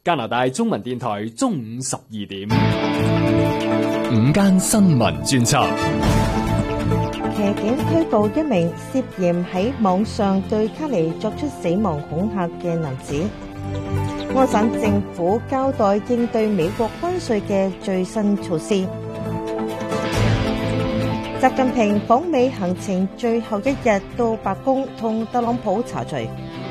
加拿大中文電台中午12點， 午間新聞專輯。 騎警拘捕一名涉嫌喺網上對卡尼作出死亡恐嚇嘅男子。安省政府交代應對美國關稅嘅最新措施。習近平訪美行程最後一日到白宮同特朗普茶敘。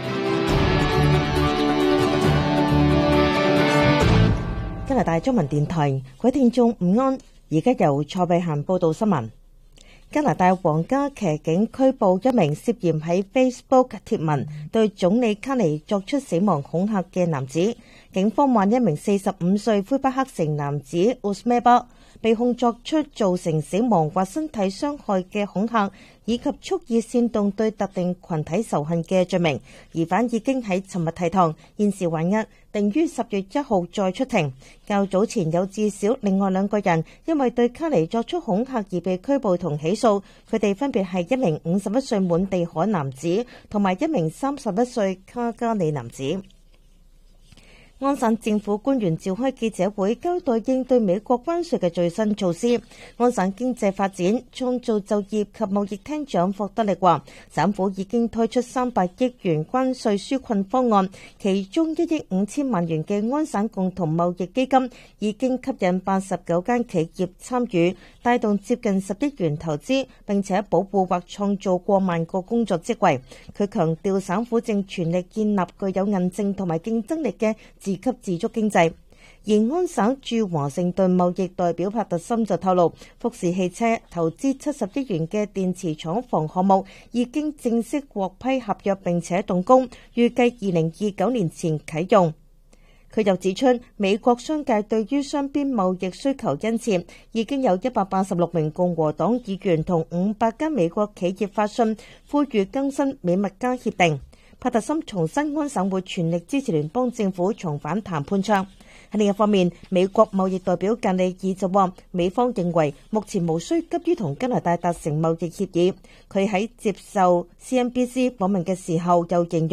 加拿大中文電台，各位聽眾午安，而家由蔡慧嫻報道新聞。加拿大皇家騎警拘捕一名涉嫌喺 Facebook 貼文對總理卡尼作出死亡恐嚇嘅男子。警方話一名45歲魁北克城男子 Usmeba 被控作出造成死亡或身體傷害嘅恐嚇，以及蓄意煽動對特定群體仇恨嘅罪名。疑犯已經喺尋日提堂，現時還押，定於10月1號再出庭。較早前有至少另外2個人因為對卡尼作出恐嚇而被拘捕同起訴，佢哋分別係一名51歲滿地海男子同埋一名31歲卡加里男子。安省政府官員召開記者會，交代應對美國關稅嘅最新措施。安省經濟發展、創造就業及貿易廳長霍德力話，省府已經推出300億元關稅紓困方案，其中1億5千萬元嘅安省共同貿易基金已經吸引89間企業參與，帶動接近10億元投資，並且保護或創造過萬個工作職位。佢強調，省府正全力建立具有韌性同埋競爭力嘅自給自足經濟。而安省駐華盛頓貿易代表帕特森就透露，福士汽車投資70億元嘅電池廠房項目已經正式獲批合約並且動工，預計2029年前啟用。佢又指出，美國商界對於雙邊貿易需求殷切，已經有186名共和黨議員同500間美國企業發信，呼籲更新美墨加協定。帕特森重申安省會全力支持聯邦政府重返談判窗。喺另一方面，美國貿易代表格里爾就話，美方認為目前無需急於同加拿大達成貿易協議。佢喺接受 CNBC 訪問嘅時候又形容